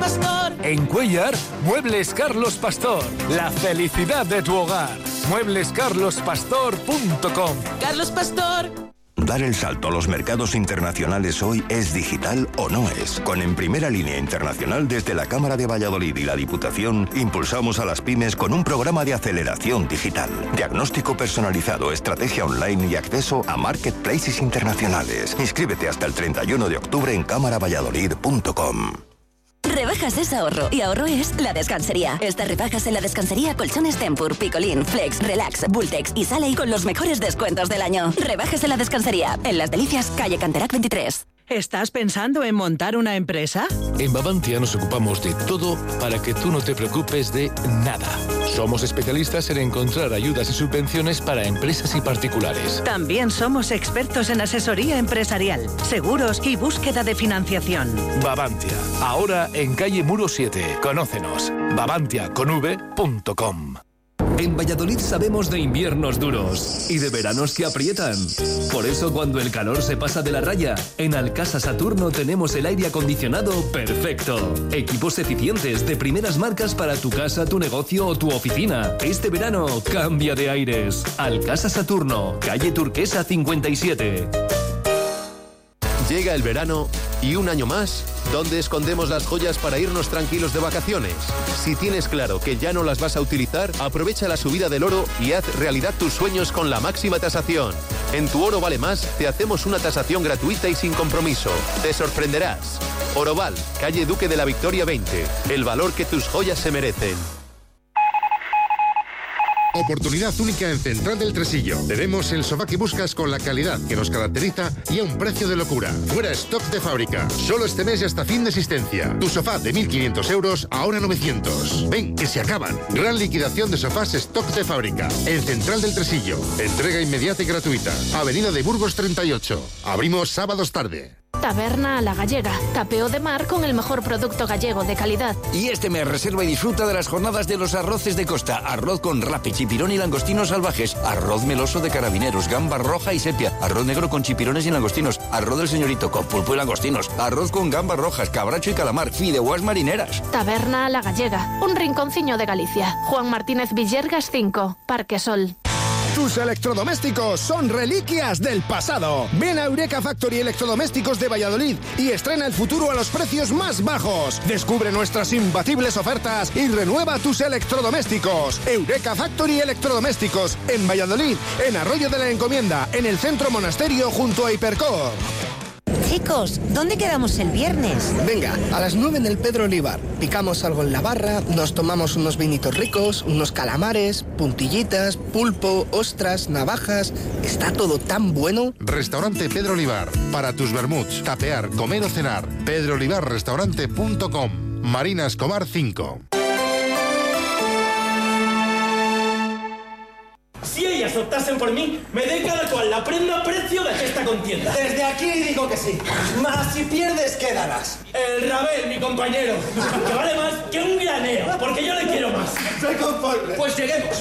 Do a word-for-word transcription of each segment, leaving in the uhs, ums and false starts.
Pastor. En Cuéllar, Muebles Carlos Pastor. La felicidad de tu hogar. muebles carlos pastor punto com. Carlos Pastor. Dar el salto a los mercados internacionales hoy es digital o no es. Con En Primera Línea Internacional, desde la Cámara de Valladolid y la Diputación, impulsamos a las pymes con un programa de aceleración digital. Diagnóstico personalizado, estrategia online y acceso a marketplaces internacionales. Inscríbete hasta el treinta y uno de octubre en cámara valladolid punto com. Rebajas es ahorro y ahorro es La Descansería. Estas rebajas en La Descansería: colchones Tempur, Picolín, Flex, Relax, Bultex y Saley con los mejores descuentos del año. Rebajas en La Descansería, en Las Delicias, calle Canterac veintitrés. ¿Estás pensando en montar una empresa? En Bavantia nos ocupamos de todo para que tú no te preocupes de nada. Somos especialistas en encontrar ayudas y subvenciones para empresas y particulares. También somos expertos en asesoría empresarial, seguros y búsqueda de financiación. Bavantia, ahora en calle Muro siete. Conócenos. bavantia con v punto com. En Valladolid sabemos de inviernos duros y de veranos que aprietan. Por eso, cuando el calor se pasa de la raya, en Alcasa Saturno tenemos el aire acondicionado perfecto. Equipos eficientes de primeras marcas para tu casa, tu negocio o tu oficina. Este verano, cambia de aires. Alcasa Saturno, calle Turquesa cincuenta y siete. Llega el verano y un año más, ¿dónde escondemos las joyas para irnos tranquilos de vacaciones? Si tienes claro que ya no las vas a utilizar, aprovecha la subida del oro y haz realidad tus sueños con la máxima tasación. En Tu Oro Vale Más te hacemos una tasación gratuita y sin compromiso. Te sorprenderás. Oroval, calle Duque de la Victoria veinte. El valor que tus joyas se merecen. Oportunidad única en Central del Tresillo. Tenemos el sofá que buscas con la calidad que nos caracteriza y a un precio de locura. Fuera stock de fábrica. Solo este mes y hasta fin de existencia. Tu sofá de mil quinientos euros, ahora novecientos. Ven, que se acaban. Gran liquidación de sofás stock de fábrica. En Central del Tresillo. Entrega inmediata y gratuita. Avenida de Burgos treinta y ocho. Abrimos sábados tarde. Taberna a la Gallega, tapeo de mar con el mejor producto gallego de calidad. Y este mes reserva y disfruta de las jornadas de los arroces de costa. Arroz con rape, chipirón y langostinos salvajes. Arroz meloso de carabineros, gamba roja y sepia. Arroz negro con chipirones y langostinos. Arroz del señorito con pulpo y langostinos. Arroz con gambas rojas, cabracho y calamar. Fideuás marineras. Taberna a la Gallega, un rinconcillo de Galicia. Juan Martínez Villergas cinco, Parque Sol. Tus electrodomésticos son reliquias del pasado. Ven a Eureka Factory Electrodomésticos de Valladolid y estrena el futuro a los precios más bajos. Descubre nuestras imbatibles ofertas y renueva tus electrodomésticos. Eureka Factory Electrodomésticos en Valladolid, en Arroyo de la Encomienda, en el Centro Monasterio junto a Hipercor. Chicos, ¿dónde quedamos el viernes? Venga, a las nueve en el Pedro Olivar. Picamos algo en la barra, nos tomamos unos vinitos ricos, unos calamares, puntillitas, pulpo, ostras, navajas. Está todo tan bueno. Restaurante Pedro Olivar. Para tus vermuts, tapear, comer o cenar. pedro olivar restaurante punto com. Marina Escobar cinco. Si ellas optasen por mí, me dé cada cual la prenda a precio de esta contienda. Desde aquí digo que sí. Más si pierdes, ¿qué darás? El rabel, mi compañero, que vale más que un graneo, porque yo le quiero más. Soy conforme. Pues lleguemos.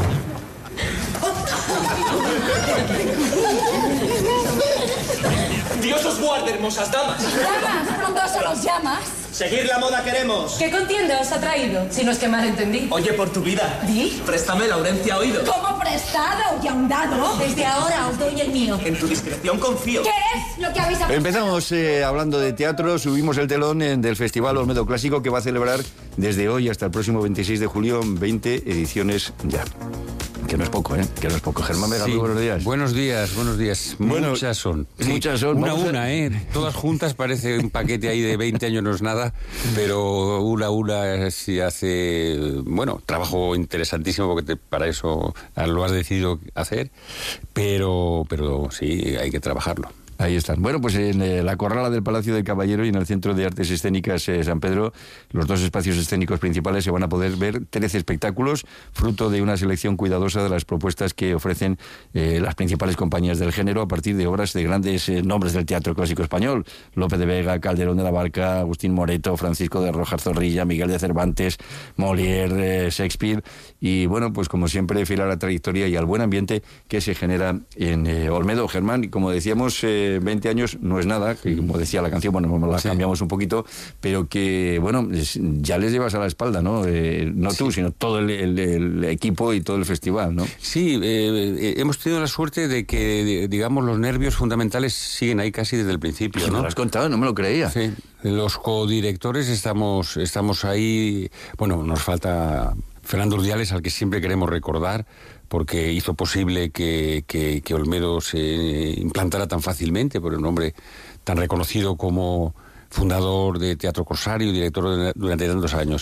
Dios os guarde, hermosas damas. Damas, pronto solo os llamas. Seguir la moda queremos. ¿Qué contienda os ha traído? Si no es que mal entendí. Oye, por tu vida. ¿Di? Préstame Laurencia Oído. ¿Cómo prestado y ahondado? Desde ahora os doy el mío. En tu discreción confío. ¿Qué es lo que habéis aprendido? Empezamos eh, hablando de teatro, subimos el telón en, del Festival Olmedo Clásico, que va a celebrar desde hoy hasta el próximo veintiséis de julio veinte ediciones ya. Que no es poco, ¿eh? Que no es poco. Germán Vega, sí. Muy buenos días. Buenos días, buenos días. Bueno, muchas son. Sí, muchas son. Una a Vamos una, a... ¿eh? Todas juntas parece un paquete ahí de veinte años no es nada, pero una a una sí hace, bueno, trabajo interesantísimo porque te, para eso lo has decidido hacer, pero, pero sí, hay que trabajarlo. Ahí están. Bueno, pues en eh, la Corrala del Palacio del Caballero y en el Centro de Artes Escénicas eh, San Pedro, los dos espacios escénicos principales, se van a poder ver trece espectáculos, fruto de una selección cuidadosa de las propuestas que ofrecen eh, las principales compañías del género a partir de obras de grandes eh, nombres del teatro clásico español: Lope de Vega, Calderón de la Barca, Agustín Moreto, Francisco de Rojas Zorrilla, Miguel de Cervantes, Molière, eh, Shakespeare. Y bueno, pues como siempre, fiel a la trayectoria y al buen ambiente que se genera en eh, Olmedo. Germán, como decíamos, eh, eh, veinte años no es nada, que como decía la canción, bueno, la sí. cambiamos un poquito, pero que, bueno, ya les llevas a la espalda, ¿no? Eh, no sí. tú, sino todo el, el, el equipo y todo el festival, ¿no? Sí, eh, hemos tenido la suerte de que, digamos, los nervios fundamentales siguen ahí casi desde el principio, ¿no? Me lo has contado, no me lo creía. Sí, los codirectores estamos, estamos ahí, bueno, nos falta Fernando Urdiales, al que siempre queremos recordar, porque hizo posible que, que, que Olmedo se implantara tan fácilmente, por un hombre tan reconocido como fundador de Teatro Corsario y director de, durante tantos años.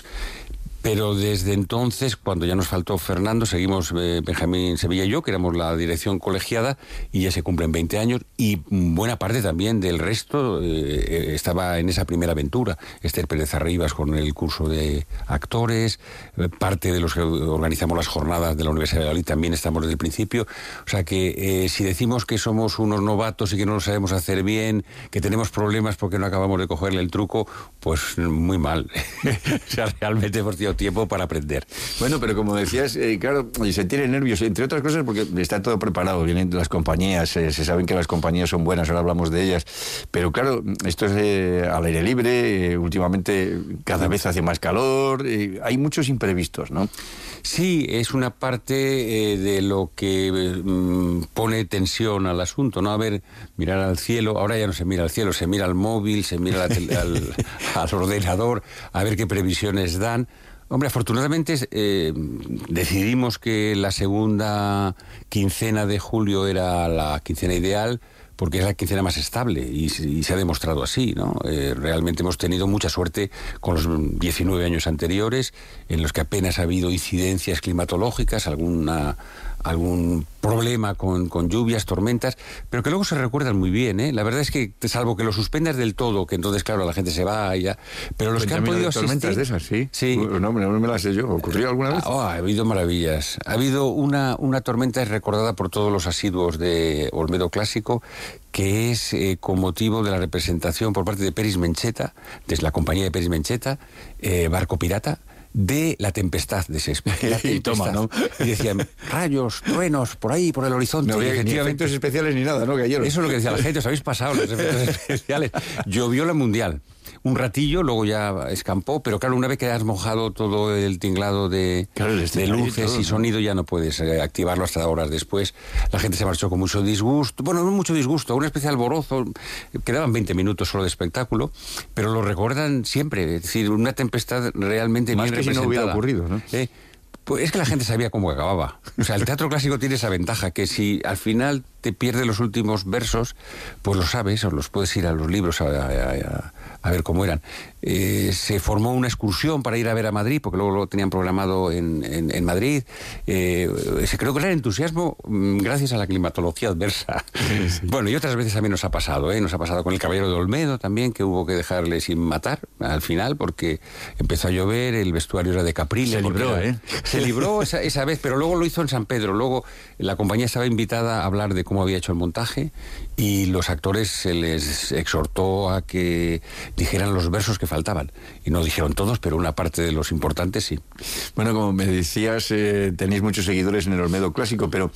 Pero desde entonces, cuando ya nos faltó Fernando, seguimos eh, Benjamín Sevilla y yo, que éramos la dirección colegiada, y ya se cumplen veinte años, y buena parte también del resto eh, estaba en esa primera aventura. Esther Pérez Arribas con el curso de actores, eh, parte de los que organizamos las jornadas de la Universidad de Valladolid también estamos desde el principio. O sea que eh, si decimos que somos unos novatos y que no lo sabemos hacer bien, que tenemos problemas porque no acabamos de cogerle el truco, pues muy mal. O sea, realmente hemos tenido tiempo para aprender. Bueno, pero como decías, eh, claro, se tiene nervios, entre otras cosas porque está todo preparado, vienen las compañías, eh, se saben que las compañías son buenas, ahora hablamos de ellas, pero claro, esto es eh, al aire libre, eh, últimamente cada vez hace más calor, eh, hay muchos imprevistos, ¿no? Sí, es una parte eh, de lo que eh, pone tensión al asunto, ¿no? A ver, mirar al cielo, ahora ya no se mira al cielo, se mira al móvil, se mira al, al, al ordenador, a ver qué previsiones dan. Hombre, afortunadamente eh, decidimos que la segunda quincena de julio era la quincena ideal, porque es la quincena más estable y, y se ha demostrado así, ¿no? Eh, realmente hemos tenido mucha suerte con los diecinueve años anteriores, en los que apenas ha habido incidencias climatológicas, alguna algún problema con, con lluvias, tormentas, pero que luego se recuerdan muy bien, ¿eh? La verdad es que, salvo que lo suspendas del todo, que entonces, claro, la gente se va y ya, pero los que han podido asistir... tormentas de esas, ¿sí? Sí. No, no me las sé yo. ¿Ocurrió alguna vez? Oh, ha habido maravillas. Ha habido una, una tormenta recordada por todos los asiduos de Olmedo Clásico, que es eh, con motivo de la representación por parte de Peris Mencheta, desde la compañía de Peris Mencheta, eh, Barco Pirata, de La Tempestad de Shakespeare. Y toma, ¿no? Y decían, rayos, truenos, por ahí, por el horizonte. No había ni efectos especiales ni nada, ¿no? Que ayer... Eso es lo que decía la gente, os habéis pasado los efectos especiales. Llovió la Mundial. Un ratillo, luego ya escampó, pero claro, una vez que has mojado todo el tinglado de, claro, de luces todo, y sonido, ya no puedes eh, activarlo hasta horas después. La gente se marchó con mucho disgusto, bueno, no mucho disgusto, una especie de alborozo. Quedaban veinte minutos solo de espectáculo, pero lo recuerdan siempre. Es decir, una tempestad realmente más bien que representada. Si no hubiera ocurrido, ¿no? ¿Eh? Pues es que la gente sabía cómo acababa. O sea, el teatro clásico tiene esa ventaja, que si al final te pierdes los últimos versos, pues lo sabes, o los puedes ir a los libros a, a, a, a ver cómo eran. Eh, se formó una excursión para ir a ver a Madrid, porque luego lo tenían programado en, en, en Madrid. Eh, se creó gran entusiasmo gracias a la climatología adversa. Sí, sí. Bueno, y otras veces también nos ha pasado, ¿eh? Nos ha pasado con el Caballero de Olmedo también, que hubo que dejarle sin matar al final, porque empezó a llover, el vestuario era de Capriles. Se libró, era, ¿eh? Se libró esa, esa vez, pero luego lo hizo en San Pedro. Luego la compañía estaba invitada a hablar de cómo había hecho el montaje y los actores se les exhortó a que dijeran los versos que faltaban. Y no dijeron todos, pero una parte de los importantes sí. Bueno, como me decías, eh, tenéis muchos seguidores en el Olmedo Clásico, pero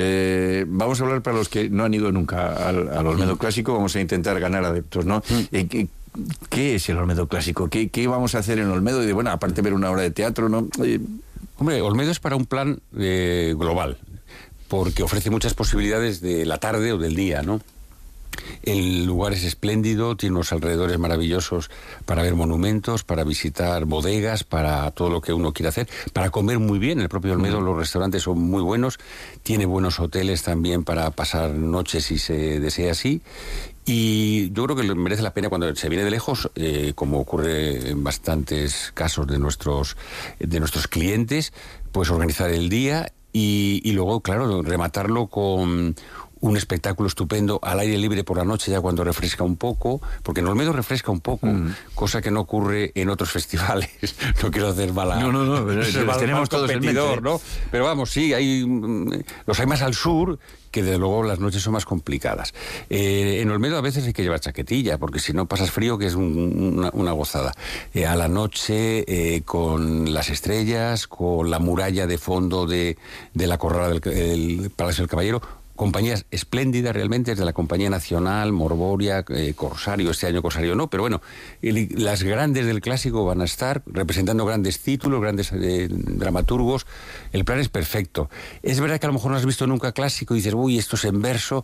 eh, vamos a hablar para los que no han ido nunca al, al Olmedo mm. Clásico, vamos a intentar ganar adeptos, ¿no? Mm. Eh, ¿Qué es el Olmedo Clásico? ¿Qué, ¿Qué vamos a hacer en Olmedo? Y de, bueno, aparte de ver una obra de teatro, ¿no? Eh, Hombre, Olmedo es para un plan eh, global, porque ofrece muchas posibilidades de la tarde o del día, ¿no? El lugar es espléndido, tiene unos alrededores maravillosos para ver monumentos, para visitar bodegas, para todo lo que uno quiera hacer, para comer muy bien. En el propio Olmedo los restaurantes son muy buenos, tiene buenos hoteles también para pasar noches si se desea así. Y yo creo que merece la pena cuando se viene de lejos, eh, como ocurre en bastantes casos de nuestros, de nuestros clientes, pues organizar el día y, y luego, claro, rematarlo con un espectáculo estupendo al aire libre por la noche, ya cuando refresca un poco, porque en Olmedo refresca un poco, mm. cosa que no ocurre en otros festivales. No quiero hacer mala... No, no, no, pero mal, tenemos todos en mente, ¿eh? ¿no? Pero vamos, sí, hay los hay más al sur, que desde luego las noches son más complicadas. Eh, en Olmedo a veces hay que llevar chaquetilla, porque si no pasas frío, que es un, una, una gozada. Eh, a la noche, eh, con las estrellas, con la muralla de fondo de, de la corrala del el Palacio del Caballero, compañías espléndidas realmente, desde la Compañía Nacional, Morboria, eh, Corsario, este año Corsario no, pero bueno, el, las grandes del clásico van a estar representando grandes títulos, grandes eh, dramaturgos. El plan es perfecto. Es verdad que a lo mejor no has visto nunca clásico y dices, uy, esto es en verso.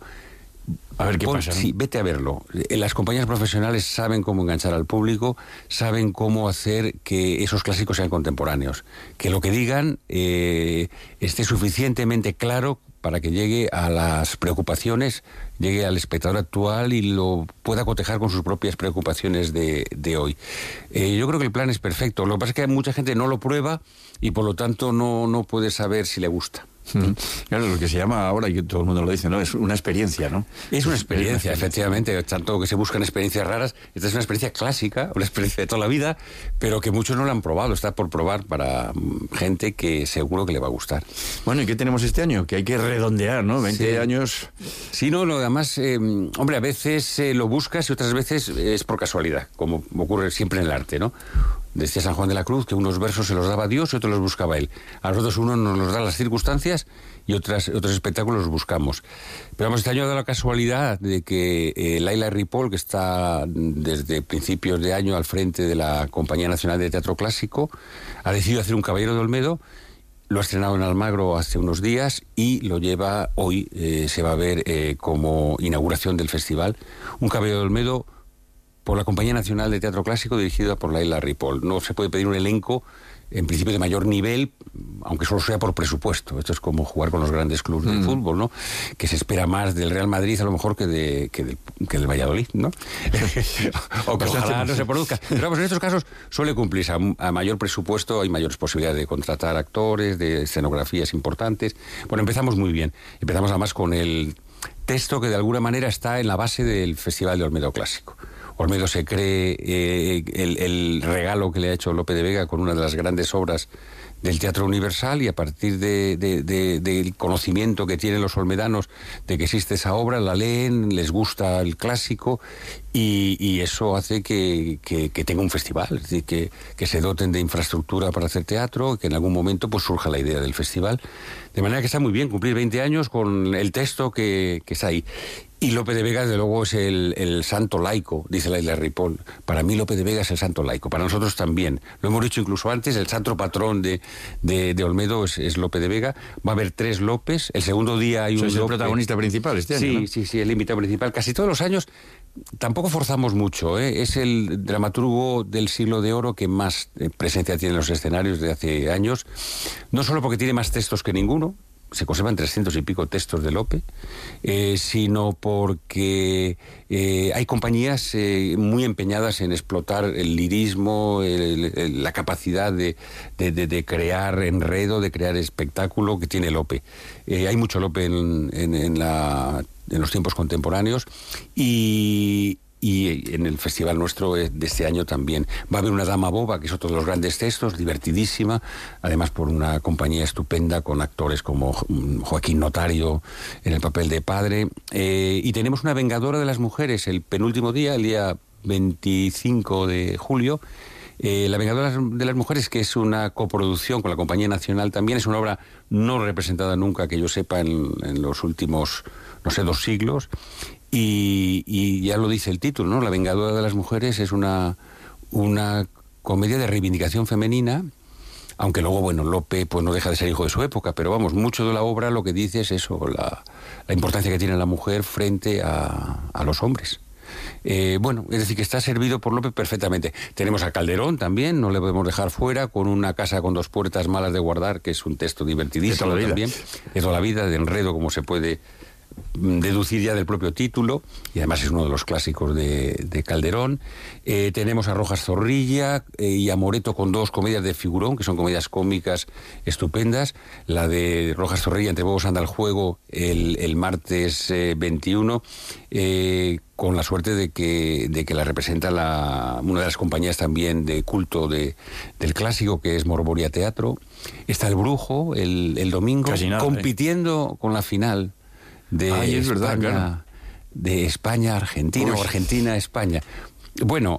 A ver qué Pon, pasa, ¿no? Sí, vete a verlo. Las compañías profesionales saben cómo enganchar al público, saben cómo hacer que esos clásicos sean contemporáneos. Que lo que digan eh, esté suficientemente claro para que llegue a las preocupaciones, llegue al espectador actual y lo pueda cotejar con sus propias preocupaciones de, de hoy. Eh, yo creo que el plan es perfecto. Lo que pasa es que mucha gente no lo prueba y por lo tanto no, no puede saber si le gusta. Claro, lo que se llama ahora, y que todo el mundo lo dice, ¿no? Es una experiencia, ¿no? Es una experiencia, efectivamente, tanto que se buscan experiencias raras. Esta es una experiencia clásica, una experiencia de toda la vida, pero que muchos no la han probado, está por probar para gente que seguro que le va a gustar. Bueno, ¿y qué tenemos este año? Que hay que redondear, ¿no? veinte Sí. años... Sí, no, lo demás, eh, hombre, a veces eh, lo buscas y otras veces es por casualidad, como ocurre siempre en el arte, ¿no? Decía San Juan de la Cruz que unos versos se los daba Dios y otros los buscaba él. A nosotros uno nos los da las circunstancias y otras, otros espectáculos los buscamos. Pero vamos, este año ha dado la casualidad de que eh, Laila Ripoll, que está desde principios de año al frente de la Compañía Nacional de Teatro Clásico, ha decidido hacer un Caballero de Olmedo. Lo ha estrenado en Almagro hace unos días y lo lleva hoy, eh, se va a ver eh, como inauguración del festival. Un Caballero de Olmedo por la Compañía Nacional de Teatro Clásico, dirigida por Laila Ripoll. No se puede pedir un elenco, en principio, de mayor nivel, aunque solo sea por presupuesto. Esto es como jugar con los grandes clubes mm. del fútbol, ¿no? Que se espera más del Real Madrid a lo mejor que, de, que, del, que del Valladolid, ¿no? O que ojalá no se produzca. Pero vamos, en estos casos suele cumplirse. A, a mayor presupuesto hay mayores posibilidades de contratar actores, de escenografías importantes. Bueno, empezamos muy bien. Empezamos además con el texto que de alguna manera está en la base del Festival de Olmedo Clásico. Olmedo se cree eh, el, el regalo que le ha hecho Lope de Vega con una de las grandes obras del Teatro Universal, y a partir de, de, de, del conocimiento que tienen los olmedanos de que existe esa obra, la leen, les gusta el clásico y, y eso hace que, que, que tenga un festival, es decir, que, que se doten de infraestructura para hacer teatro, que en algún momento pues surja la idea del festival. De manera que está muy bien cumplir veinte años con el texto que, que está ahí. Y Lope de Vega, desde luego, es el, el santo laico, dice Laila Ripoll. Para mí Lope de Vega es el santo laico, para nosotros también. Lo hemos dicho incluso antes, el santo patrón de, de, de Olmedo es, es Lope de Vega. Va a haber tres Lopes, el segundo día hay un Sois el Lope. protagonista principal este año, Sí, ¿no? sí, sí, el invitado principal. Casi todos los años tampoco forzamos mucho, ¿eh? Es el dramaturgo del siglo de oro que más presencia tiene en los escenarios de hace años, no solo porque tiene más textos que ninguno, se conservan trescientos y pico textos de Lope, eh, sino porque eh, hay compañías eh, muy empeñadas en explotar el lirismo, el, el, la capacidad de, de, de, de crear enredo, de crear espectáculo que tiene Lope. Eh, hay mucho Lope en, en, en, la, en los tiempos contemporáneos y... Y en el festival nuestro de este año también va a haber una Dama Boba, que es otro de los grandes textos, divertidísima, además por una compañía estupenda con actores como Joaquín Notario en el papel de padre. Eh, y tenemos una Vengadora de las Mujeres el penúltimo día, el día veinticinco de julio. Eh, La Vengadora de las Mujeres, que es una coproducción con la Compañía Nacional también, es una obra no representada nunca, que yo sepa, en, en los últimos, no sé, dos siglos. Y, y ya lo dice el título, ¿no? La Vengadora de las Mujeres es una, una comedia de reivindicación femenina, aunque luego, bueno, Lope pues no deja de ser hijo de su época, pero vamos, mucho de la obra lo que dice es eso, la, la importancia que tiene la mujer frente a, a los hombres. Eh, bueno, es decir, que está servido por Lope perfectamente. Tenemos a Calderón también, no le podemos dejar fuera, con Una casa con dos puertas malas de guardar, que es un texto divertidísimo de también, de toda la vida, de enredo, como se puede deducir ya del propio título, y además es uno de los clásicos de, de Calderón. Eh, tenemos a Rojas Zorrilla eh, y a Moreto con dos comedias de figurón, que son comedias cómicas estupendas. La de Rojas Zorrilla, Entre Bobos anda el juego, el, el martes eh, veintiuno, eh, con la suerte de que, de que la representa la, una de las compañías también de culto de, del clásico, que es Morboria Teatro. Está El Brujo el, el domingo, nada, compitiendo eh. con la final de Ay, es España, verdad, claro. de España Argentina, Uy. o Argentina España. Bueno,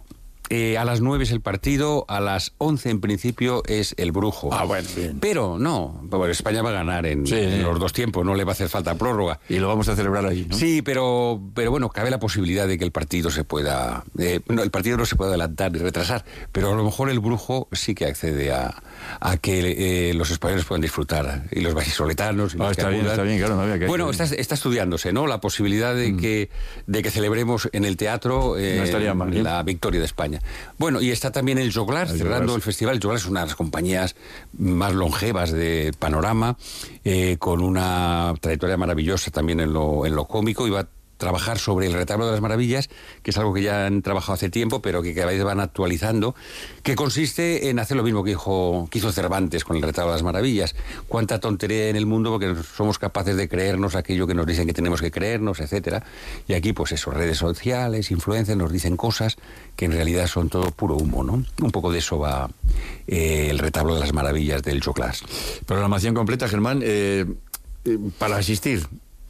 Eh, a las nueve es el partido, a las once en principio es el Brujo. Ah, bueno, bien. Pero no, bueno, España va a ganar en, sí, en los dos tiempos, no le va a hacer falta prórroga. Y lo vamos a celebrar allí, ¿no? Sí, pero, pero bueno, cabe la posibilidad de que el partido se pueda... Eh, no, el partido no se puede adelantar ni retrasar, pero a lo mejor el Brujo sí que accede a, a que eh, los españoles puedan disfrutar, y los vallisoletanos... Y ah, los está que bien, acudan. está bien, claro. No había que bueno, está, está estudiándose, ¿no? La posibilidad de, mm. que, de que celebremos en el teatro eh, no estaría mal, ¿eh? la victoria de España. Bueno, y está también el Joglars, el cerrando Joglars. El festival. El Joglars es una de las compañías más longevas de Panorama, eh, con una trayectoria maravillosa también en lo, en lo cómico, y va a trabajar sobre el retablo de las maravillas, que es algo que ya han trabajado hace tiempo, pero que cada vez van actualizando, que consiste en hacer lo mismo que, dijo, que hizo Cervantes con el retablo de las maravillas. Cuánta tontería en el mundo, porque somos capaces de creernos aquello que nos dicen que tenemos que creernos, etcétera. Y aquí, pues eso, redes sociales, influencers, nos dicen cosas que en realidad son todo puro humo, ¿no? Un poco de eso va eh, el retablo de las maravillas del Joglars. Programación completa, Germán, eh, eh, para asistir.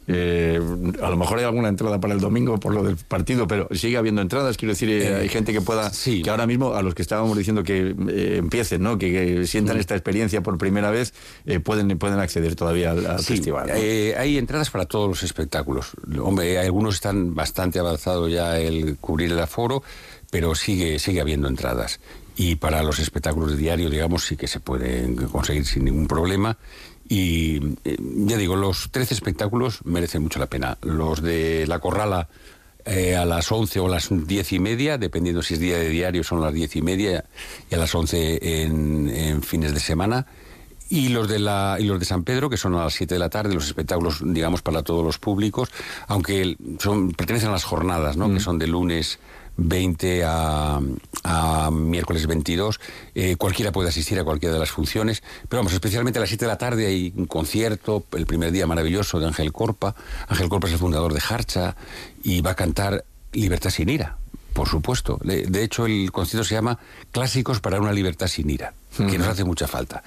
Eh, a lo mejor hay alguna entrada para el domingo por lo del partido, pero sigue habiendo entradas. Quiero decir, eh, hay gente que pueda, sí. que ahora mismo, a los que estábamos diciendo que eh, empiecen, ¿no? Que, que sientan mm. esta experiencia por primera vez, eh, pueden, pueden acceder todavía al, al sí. festival, ¿no? Eh, hay entradas para todos los espectáculos. Hombre, algunos están bastante avanzados ya el cubrir el aforo, pero sigue, sigue habiendo entradas. Y para los espectáculos de diario, digamos, sí que se pueden conseguir sin ningún problema. Y eh, ya digo, los trece espectáculos merecen mucho la pena. Los de La Corrala eh, a las once o a las diez y media, dependiendo si es día de diario, son las diez y media, y a las once en, en fines de semana. Y los de la y los de San Pedro, que son a las siete de la tarde, los espectáculos, digamos, para todos los públicos, aunque son pertenecen a las jornadas, ¿no? Mm. Que son de lunes veinte a, a miércoles veintidós, eh, cualquiera puede asistir a cualquiera de las funciones, pero vamos, especialmente a las siete de la tarde hay un concierto, el primer día maravilloso de Ángel Corpa. Ángel Corpa es el fundador de Jarcha y va a cantar Libertad sin ira, por supuesto. De, de hecho, el concierto se llama Clásicos para una libertad sin ira, que uh-huh. nos hace mucha falta.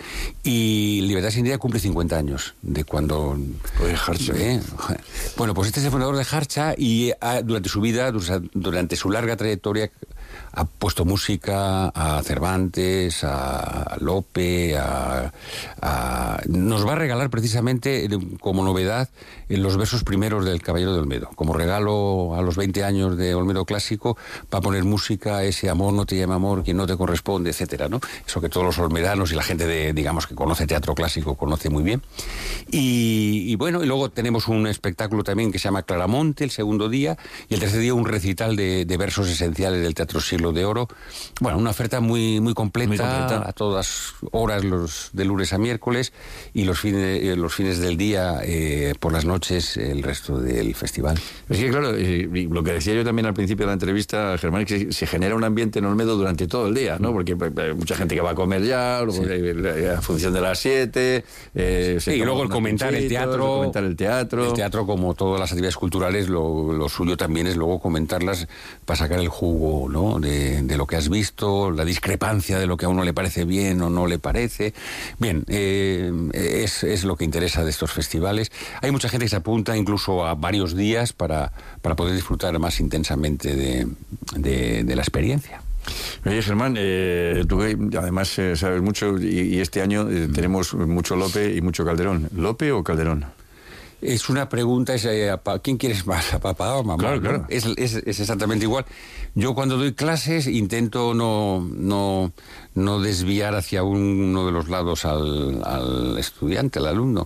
Y Libertad sin ira cumple cincuenta años de cuando... Pues Jarcha. ¿Eh? Bueno, pues este es el fundador de Jarcha y ha, durante su vida, durante su larga trayectoria, ha puesto música a Cervantes, a Lope, a, a... nos va a regalar precisamente como novedad en los versos primeros del Caballero de Olmedo. Como regalo a los veinte años de Olmedo Clásico, va a poner música a ese amor no te llama amor, quien no te corresponde, etcétera, ¿no? Eso que todos los olmedanos y la gente de, digamos, que conoce teatro clásico conoce muy bien. Y, y bueno, y luego tenemos un espectáculo también que se llama Claramonte, el segundo día, y el tercer día un recital de, de versos esenciales del Teatro Siglo de Oro. Bueno, una oferta muy muy completa, muy completa. A todas horas, los de lunes a miércoles, y los fines, los fines del día, eh, por las noches, el resto del festival. Es que claro, eh, lo que decía yo también al principio de la entrevista, Germán, es que se genera un ambiente en Olmedo durante todo el día, ¿no? Porque hay mucha gente que va a comer ya, luego sí. a función de las siete, eh, sí, y luego el comentar el teatro, comentar el teatro. El teatro, como todas las actividades culturales, lo, lo suyo también es luego comentarlas para sacar el jugo, ¿no? De, de lo que has visto, la discrepancia de lo que a uno le parece bien o no le parece. Bien, eh, es, es lo que interesa de estos festivales. Hay mucha gente que se apunta incluso a varios días para, para poder disfrutar más intensamente de, de, de la experiencia. Oye, Germán, eh, tú además eh, sabes mucho y, y este año eh, tenemos mucho Lope y mucho Calderón. ¿Lope o Calderón? Es una pregunta, es, eh, ¿quién quieres más, a papá o a mamá? Claro, ¿no? claro. Es, es, es exactamente igual. Yo cuando doy clases intento no, no, no desviar hacia uno de los lados al, al estudiante, al alumno.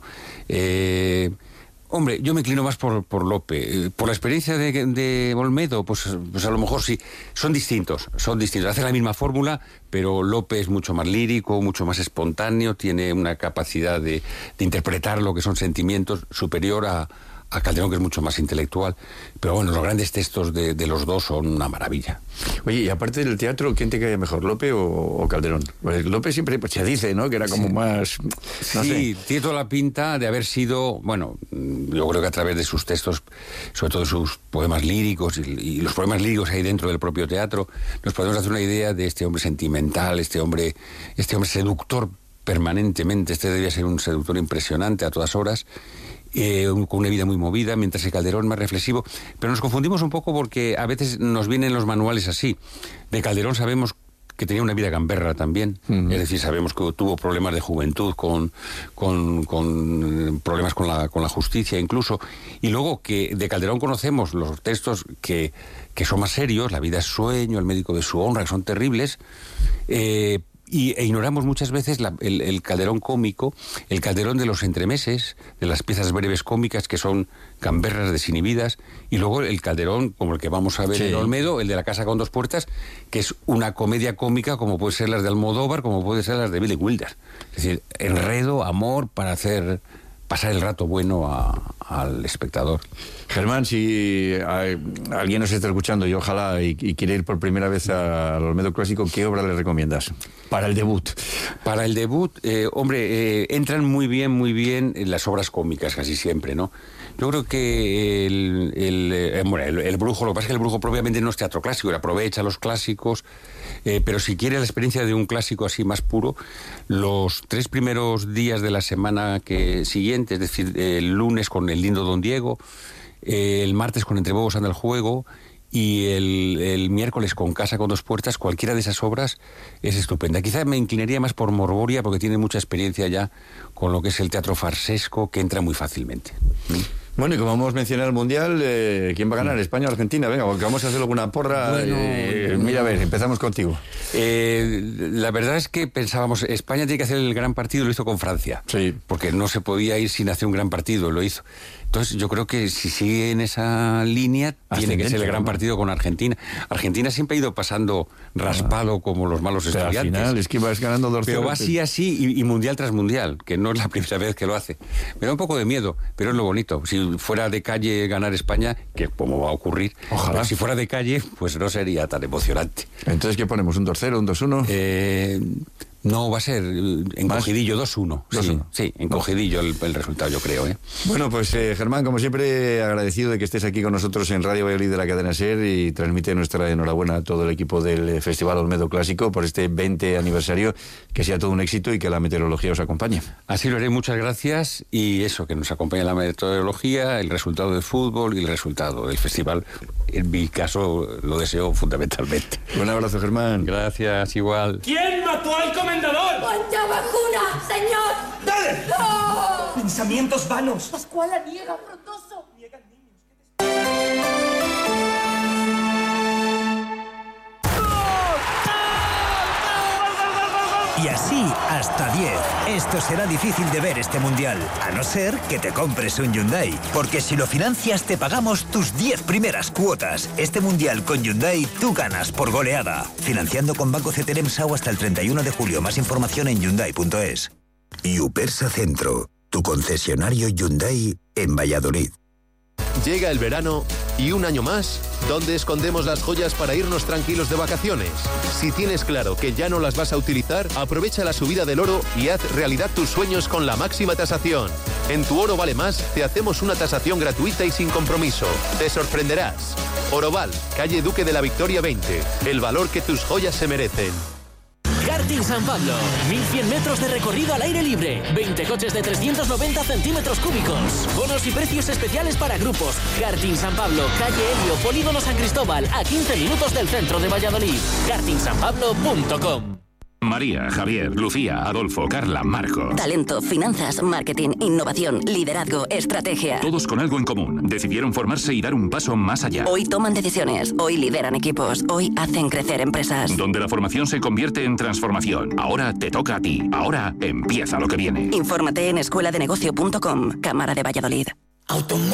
Eh... Hombre, yo me inclino más por, por Lope. Por la experiencia de, de Olmedo, pues, pues a lo mejor sí. Son distintos, son distintos. Hacen la misma fórmula, pero Lope es mucho más lírico, mucho más espontáneo, tiene una capacidad de, de interpretar lo que son sentimientos superior a, a Calderón, que es mucho más intelectual. Pero bueno, los grandes textos de, de los dos son una maravilla. Oye, y aparte del teatro, ¿quién te cae mejor, Lope o, o Calderón? Pues Lope siempre pues, se dice, ¿no?, que era como sí. más... No sí, sé. Tiene toda la pinta de haber sido, bueno, yo creo que a través de sus textos, sobre todo sus poemas líricos y, y los poemas líricos que hay dentro del propio teatro, nos podemos hacer una idea de este hombre sentimental, este hombre, este hombre seductor permanentemente. Este debía ser un seductor impresionante a todas horas. eh, con una vida muy movida, mientras que Calderón más reflexivo. Pero nos confundimos un poco porque a veces nos vienen los manuales así. De Calderón sabemos que tenía una vida gamberra también, uh-huh. Es decir, sabemos que tuvo problemas de juventud, con, con, con problemas con la, con la justicia incluso, y luego que de Calderón conocemos los textos que, que son más serios, La vida es sueño, El médico de su honra, que son terribles, eh, y, e ignoramos muchas veces la, el, el Calderón cómico, el Calderón de los entremeses, de las piezas breves cómicas que son gamberras desinhibidas, y luego el Calderón, como el que vamos a ver sí. en Olmedo, el de La casa con dos puertas, que es una comedia cómica como puede ser las de Almodóvar, como puede ser las de Billy Wilder. Es decir, enredo, amor, para hacer pasar el rato bueno a, al espectador. Germán, si hay, alguien nos está escuchando y ojalá y, y quiere ir por primera vez al Olmedo Clásico, ¿qué obra le recomiendas para el debut? Para el debut, eh, hombre, eh, entran muy bien, muy bien en las obras cómicas casi siempre, ¿no? Yo creo que el, el, eh, bueno, el, el Brujo, lo que pasa es que el Brujo propiamente no es teatro clásico, él aprovecha los clásicos, eh, pero si quiere la experiencia de un clásico así más puro, los tres primeros días de la semana que siguiente, es decir, el lunes con El lindo Don Diego, eh, el martes con Entre bobos anda el juego, y el, el miércoles con Casa con dos puertas, cualquiera de esas obras es estupenda. Quizá me inclinaría más por Morboria, porque tiene mucha experiencia ya con lo que es el teatro farsesco, que entra muy fácilmente. ¿Mm? Bueno, y como vamos a mencionar el Mundial, eh, ¿quién va a ganar? ¿España o Argentina? Venga, porque vamos a hacer alguna porra. Bueno, eh, mira, a ver, empezamos contigo. Eh, la verdad es que pensábamos, España tiene que hacer el gran partido, lo hizo con Francia. Sí. Porque no se podía ir sin hacer un gran partido, lo hizo. Entonces yo creo que si sigue en esa línea, tiene que ser el gran partido con Argentina. Argentina siempre ha ido pasando raspado ah, como los malos pero estudiantes. Al final es que vas ganando dos Pero va así, así, y, y mundial tras mundial, que no es la primera vez que lo hace. Me da un poco de miedo, pero es lo bonito. Si fuera de calle ganar España, que como va a ocurrir, ojalá. Si fuera de calle, pues no sería tan emocionante. Entonces, ¿qué ponemos? ¿Un dos cero, un dos uno? Eh... No, va a ser encogidillo, dos uno. Sí, sí, encogidillo el, el resultado, yo creo, ¿eh? Bueno, pues eh, Germán, como siempre, agradecido de que estés aquí con nosotros en Radio Valladolid de la cadena SER, y transmite nuestra enhorabuena a todo el equipo del Festival Olmedo Clásico por este veinte aniversario, que sea todo un éxito y que la meteorología os acompañe. Así lo haré, muchas gracias, y eso, que nos acompañe la meteorología, el resultado del fútbol y el resultado del festival. En mi caso, lo deseo fundamentalmente. Un abrazo, Germán. Gracias, igual. ¿Quién mató al comendador? ¡Cuánta vacuna, señor! ¡Dale! ¡No! Pensamientos vanos. Pascuala niega, frondoso. Niegan niños. Y así hasta diez. Esto será difícil de ver este mundial, a no ser que te compres un Hyundai. Porque si lo financias, te pagamos tus diez primeras cuotas. Este mundial con Hyundai, tú ganas por goleada. Financiando con Banco C T L M S A U hasta el treinta y uno de julio. Más información en Hyundai punto es. Yupersa Centro, tu concesionario Hyundai en Valladolid. Llega el verano y un año más, ¿dónde escondemos las joyas para irnos tranquilos de vacaciones? Si tienes claro que ya no las vas a utilizar, aprovecha la subida del oro y haz realidad tus sueños con la máxima tasación. En Tu Oro Vale Más te hacemos una tasación gratuita y sin compromiso. Te sorprenderás. Oroval, calle Duque de la Victoria veinte. El valor que tus joyas se merecen. Karting San Pablo, mil cien metros de recorrido al aire libre, veinte coches de trescientos noventa centímetros cúbicos, bonos y precios especiales para grupos. Karting San Pablo, calle Helio, Polígono San Cristóbal, a quince minutos del centro de Valladolid. karting san pablo punto com. María, Javier, Lucía, Adolfo, Carla, Marcos. Talento, finanzas, marketing, innovación, liderazgo, estrategia. Todos con algo en común. Decidieron formarse y dar un paso más allá. Hoy toman decisiones, hoy lideran equipos, hoy hacen crecer empresas. Donde la formación se convierte en transformación. Ahora te toca a ti. Ahora empieza lo que viene. Infórmate en escuela de negocio punto com. Cámara de Valladolid. Automóvil.